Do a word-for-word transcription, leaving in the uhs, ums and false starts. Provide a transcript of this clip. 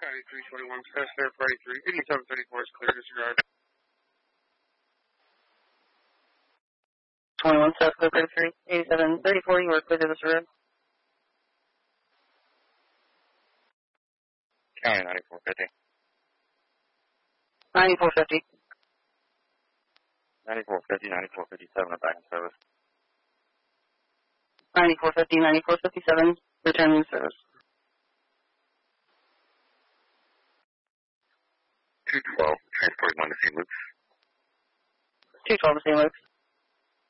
County three twenty-one, Sky Star Friday three, eighty-seven thirty-four is clear, disregard. twenty-one, South Clear thirty-three, eighty-seven thirty-four, you are clear to disregard. County ninety-four fifty. ninety-four fifty. ninety-four fifty, ninety-four fifty-seven are back in service. ninety-four fifty, ninety-four fifty-seven, returning to service. two twelve, transporting one to Saint Luke's. two twelve to Saint Luke's.